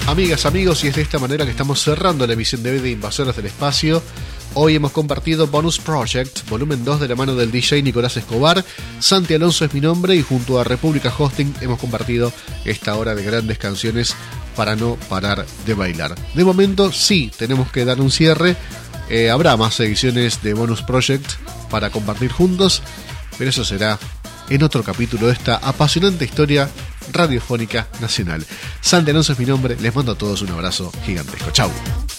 Amigas, amigos, y es de esta manera que estamos cerrando la emisión de hoy de Invasores del Espacio. Hoy hemos compartido Bonus Project, volumen 2 de la mano del DJ Nicolás Escobar. Santi Alonso es mi nombre y junto a República Hosting hemos compartido esta hora de grandes canciones para no parar de bailar. De momento sí, tenemos que dar un cierre. Habrá más ediciones de Bonus Project para compartir juntos, pero eso será en otro capítulo de esta apasionante historia radiofónica nacional. Santi Alonso es mi nombre, les mando a todos un abrazo gigantesco. Chau.